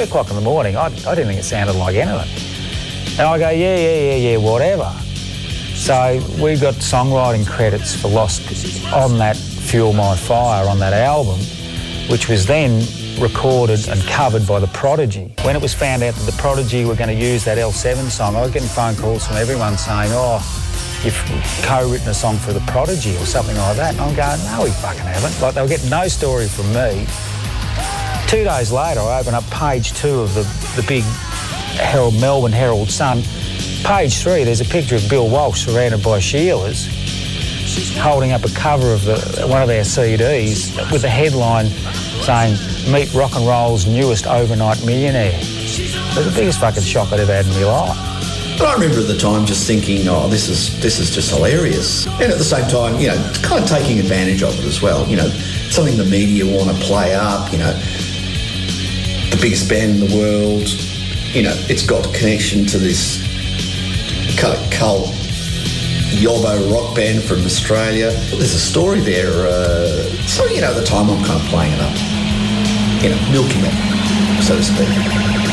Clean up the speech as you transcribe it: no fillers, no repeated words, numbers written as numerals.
o'clock in the morning, I didn't think it sounded like anything. And I go, yeah, whatever. So we got songwriting credits for Lost on that Fuel My Fire on that album, which was then recorded and covered by The Prodigy. When it was found out that The Prodigy were going to use that L7 song, I was getting phone calls from everyone saying, oh, you've co-written a song for The Prodigy or something like that. And I'm going, no, we fucking haven't. Like, they'll get no story from me. 2 days later, I open up page 2 of the big Melbourne Herald Sun. Page 3, there's a picture of Bill Walsh surrounded by Sheilas holding up a cover of one of our CDs with the headline saying, meet rock and roll's newest overnight millionaire. It was the biggest fucking shock I'd ever had in my life. But I remember at the time just thinking, oh, this is just hilarious. And at the same time, you know, kind of taking advantage of it as well. You know, something the media want to play up, you know, the biggest band in the world, you know, it's got a connection to this kind of cult yobbo rock band from Australia. There's a story there. So, you know, at the time I'm kind of playing it up, you know, milking it, so to speak.